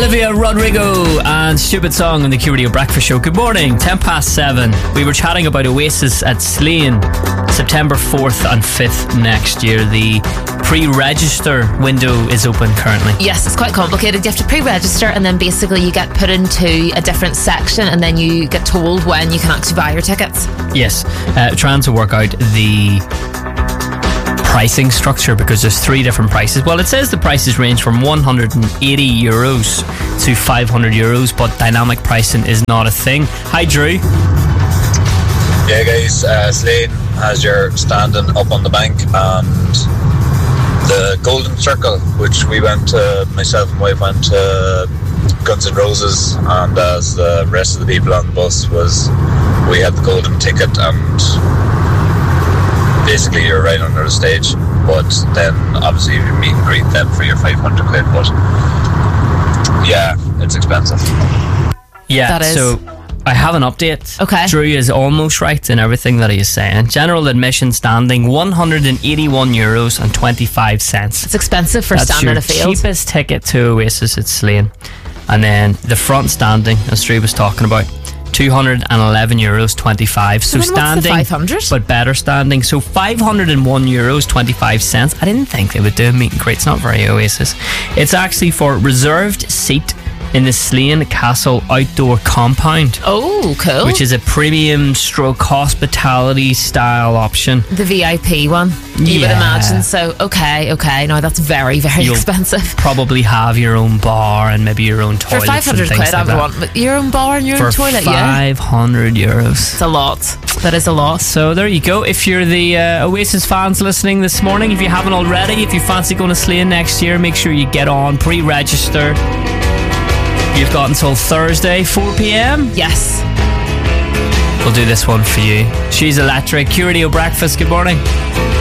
Olivia Rodrigo and Stupid Song on the Q Radio Breakfast Show. Good morning, 7:10. We were chatting about Oasis at Slane, September 4th and 5th next year. The pre-register window is open currently. Yes, it's quite complicated. You have to pre-register and then basically you get put into a different section and then you get told when you can actually buy your tickets. Yes, trying to work out the pricing structure because there's 3 different prices. Well, it says the prices range from €180 to €500, but dynamic pricing is not a thing. Hi, Drew. Yeah, guys, Slane has your standing up on the bank and the Golden Circle, which we went to, myself and wife went to Guns N' Roses, and as the rest of the people on the bus we had the golden ticket, and basically you're right under the stage, but then obviously you meet and greet them for your £500, but yeah, it's expensive. Yeah, that is. So I have an update. Okay. Drew is almost right in everything that he is saying. General admission standing €181.25. It's expensive for standing in a field. That's your cheapest ticket to Oasis at Slane. And then the front standing, as Drew was talking about, €211.25. So standing, what's the 500? but better standing. So €501.25. I didn't think they would do a meet and greet. It's not very Oasis. It's actually for reserved seat in the Slane Castle outdoor compound. Oh, cool. Which is a premium stroke hospitality style option. The VIP one, you would imagine. So, okay. Now that's very, very You'll expensive. Probably have your own bar and maybe your own toilets. For £500, like I would want your own bar and your own toilet, yeah? For €500. It's a lot. That is a lot. So there you go. If you're the Oasis fans listening this morning, if you haven't already, if you fancy going to Slane next year, make sure you get on, pre-register. You've got until Thursday, 4 p.m. Yes. We'll do this one for you. She's Electric. Q Radio Breakfast. Good morning.